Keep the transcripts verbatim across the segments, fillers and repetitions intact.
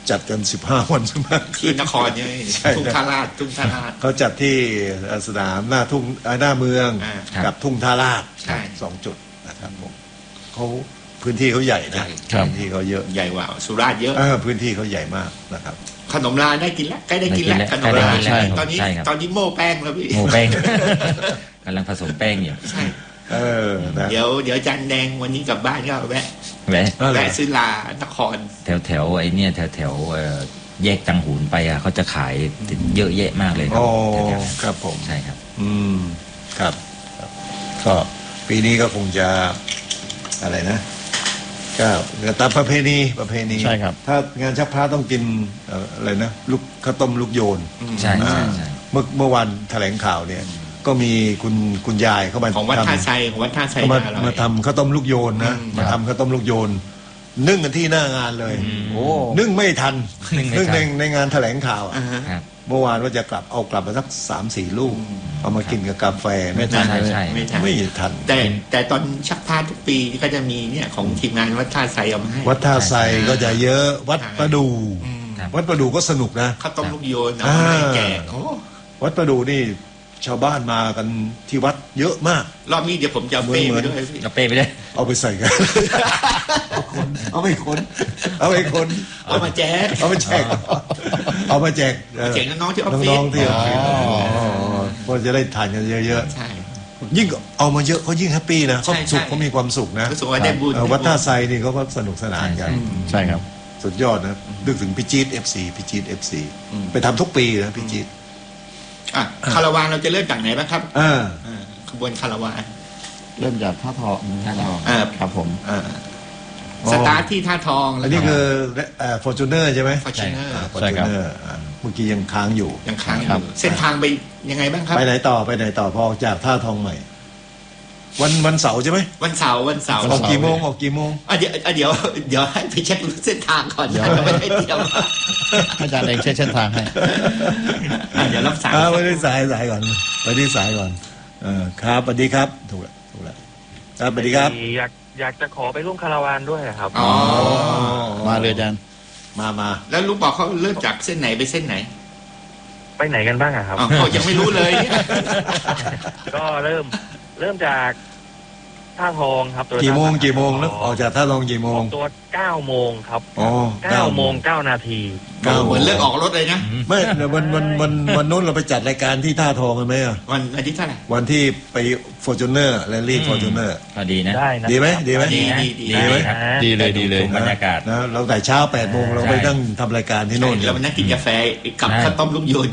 จัดกันสิบห้าวันใช่ไหมที่นครใช่ไหมทุ่งท่าลาดทุ่งท่าลาดเขาจัดที่สนามหน้าทุ่งหน้าเมืองกับทุ่งท่าลาดสองจุดนะครับผมเขาพื้นที่เขาใหญ่นะพื้นที่เขาเยอะใหญ่กว่าสุราษฎร์เยอะพื้นที่เขาใหญ่มากนะครับขนมลาได้กินแล้วใกล้ได้กินแล้วขนมลาตอนนี้ตอนนี้โม่แป้งแล้วพี่โม่แป้งกำลังผสมแป้งอยู่ใช่เออเดี๋ยวเดี๋ยวจันแดงวันนี้กลับบ้านก็แวะแวะแวะซื้อลานครแถวแถวไอ้นี่แถวแถวแยกจังหูนไปอ่ะเขาจะขายเยอะแยะมากเลยครับอ๋อครับผมใช่ครับอืมครับก็ปีนี้ก็คงจะอะไรนะก็ตามประเพณีประเพณีใช่ครับถ้างานชักพระต้องกินอะไรนะลูกข้าวต้มลูกโยนใช่ใช่ใช่เมื่อเมื่อวันแถลงข่าวเนี่ยก็มีคุณคุณยายเข้ามาของวัดท่าไซของวัดท่าไซมามาทำข้าวต้มลูกโยนนะมาทำข้าวต้มลูกโยนนึ่งกันที่หน้างานเลยโอ้นึ่งไม่ทันนึ่งในในงานแถลงข่าวเมื่อวานว่าจะกลับเอากลับมาสักสามสี่ลูกเอามากินกับกาแฟไม่ทันใช่ไม่ทันไม่ทันแต่แต่ตอนชักพระทุกปีก็จะมีเนี่ยของทีมงานวัดท่าไซเอามาให้วัดท่าไซก็จะเยอะวัดประดูวัดประดูก็สนุกนะข้าวต้มลูกโยนเอาให้แจกวัดประดูนี่ชาวบ้านมากันที่วัดเยอะมากรอบนี้เดี๋ยวผมจะเอาเป้ไปด้วยเอาเป้ไปด้วยเอาไปใส่กันเอาไปคนเอาไปคนเอามาแจกเอามาแจกเอามาแจกแจกน้องๆที่ออฟฟิศน้องๆที่ออฟฟิศก็จะได้ทานกันเยอะๆยิ่งเอามาเยอะเขายิ่งแฮปปี้นะเขาสุขเขามีความสุขนะวัดท่าไซนี่เขาก็สนุกสนานกันใช่ครับสุดยอดนะนึกถึงพิจิตร เอฟ ซี พิจิตร เอฟ ซี ไปทำทุกปีนะพิจิตรอ่ะคาราวานเราจะเริ่มจากไหนบ้างครับอ่าขบวนคาราวานเริ่มจากท่าทองท่าทองครับผมสตาร์ทที่ท่าทองอันนี้คือฟอร์จูเนอร์ใช่ไหมฟอร์จูเนอร์ฟอร์จูเนอร์เมื่อกี้ยังค้างอยู่ยังค้างอยู่เส้นทางไปยังไงบ้างครับไปไหนต่อไปไหนต่อพอจากท่าทองใหม่วันวันเสาร์ใช่ไหมวันเสาร์วันเสาร์ออกกี่โมงออกกี่โมงอ่ะเดี๋ยวเดี๋ยวเดี๋ยวให้ไปเช็คเส้นทางก่อนยังไม่ได้เตรียมอาจารย์เองเช็คเส้นทางให้เดี๋ยวรับสายไปที่สายสายก่อนไปที่สายก่อนเออครับสวัสดีครับถูกแล้วถูกแล้วครับสวัสดีครับอยากอยากจะขอไปร่วมคาราวานด้วยครับอ๋อมาเลยอาจารย์มามาแล้วลูกบอกเขาเริ่มจากเส้นไหนไปเส้นไหนไปไหนกันบ้างอะครับอ๋อยังไม่รู้เลยก็เริ่มเริ่มจากท่าทองครับกี่โมงกี่โมงแล้วออกจากท่าทองกี่โมงตัวเก้าโมงครับอ๋อเก้าโมงเก้านาทีเหมือนเลิกออกรถเลยนะไม่เดี๋ยววันวันวันวันนู้นเราไปจัดรายการที่ท่าทองกันไหมอ่ะวันอาทิตย์เท่าไหร่วันที่ไปฟอร์จูเนอร์แรลลี่ฟอร์จูเนอร์ดีนะดีไหมดีไหมดีดีดีไหมดีเลยดีเลยบรรยากาศนะเราแต่เช้าแปดโมงเราไปนั่งทำรายการที่โน่นเราไปนั่งกินกาแฟกับข้าวต้มลูกโยน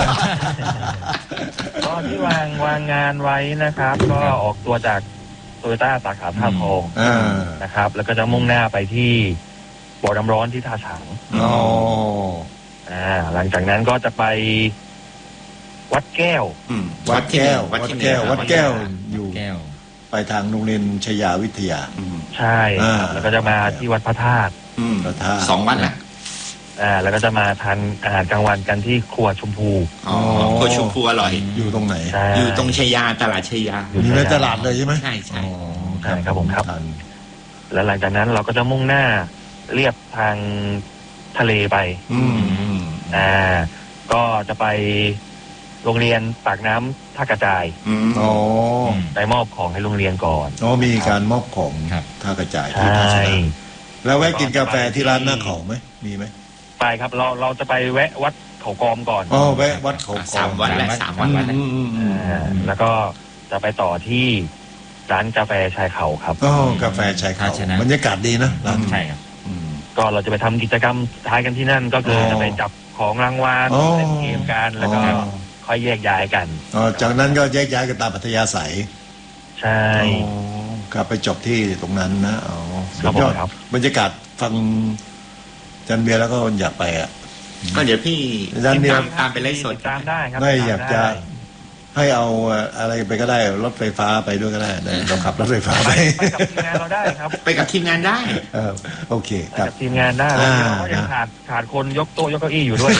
ก็ที่วางวางงานไว้นะครับก็ออกตัวจากโตโยต้าสาขาท่าทองนะครับแล้วก็จะมุ่งหน้าไปที่บ่อน้ำร้อนที่ท่าฉางอ๋ออ่าหลังจากนั้นก็จะไปวัดแก้ววัดแก้ววัดแก้ววัดแก้วอยู่ไปทางโรงเรียนชยาวิทยาใช่แล้วก็จะมาที่วัดพระธาตุพระธาตุสองวันนะอ่าแล้วก็จะมาทานอาหารกลางวันกันที่ครัวชมพูอ๋อครัวชมพูอร่อยอยู่ตรงไหนอยู่ตรงชยาตลาดชยาอยู่ในตลาดเลยใช่ไหมใช่ใช่ใช่ครับผมครับแล้วหลังจากนั้นเราก็จะมุ่งหน้าเรียบทางทะเลไปอืมอ่าก็จะไปโรงเรียนปากน้ำท่ากระจายอ๋อไปมอบของให้โรงเรียนก่อนอ๋อมีการมอบของท่ากระจายที่ท่าฉางแล้วแวะกินกาแฟที่ร้านหน้าเขาไหมมีไหมไปครับเราเราจะไปแวะวัดเขากอมก่อนอ๋อแวะวัดเขากอมสามวันแล้วสามวันแล้วแล้วก็จะไปต่อที่ร้านกาแฟชายเขาครับอ๋อกาแฟชายเขาบรรยากาศดีนะใช่ครับก็เราจะไปทำกิจกรรมท้ายกันที่นั่นก็คือจะไปจับของรางวัลเล่นเกมกันแล้วก็ค่อยแยกย้ายกันอ๋อจากนั้นก็แยกย้ายกันตามปัทยาศัยใช่กลับไปจบที่ตรงนั้นนะอ๋อครับครับบรรยากาศฟังจันเบียร์แล้วก็อยากไปอ่ะก็เดี๋ยวพี่จันเบียร์ตามไปไล่สดตามได้ครับไม่อยากจะให้เอาอะไรไปก็ได้รถไฟฟ้าไปด้วยก็ได้เราขับรถไฟฟ้าไปไปกับทีมงานเราได้ครับไปกับทีมงานได้โอเคครับทีมงานได้แล้วก็ยังขาดขาดคนยกโต๊ะยกเก้าอี้อยู่ด้วย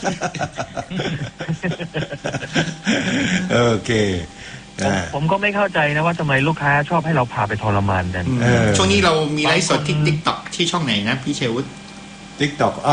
โอเคผมก็ไม่เข้าใจนะว่าทำไมลูกค้าชอบให้เราพาไปทรมานกันช่วงนี้เรามีไลฟ์สดที่ ติ๊กต็อก ที่ช่องไหนนะพี่เชวุฒิติ๊กต็อก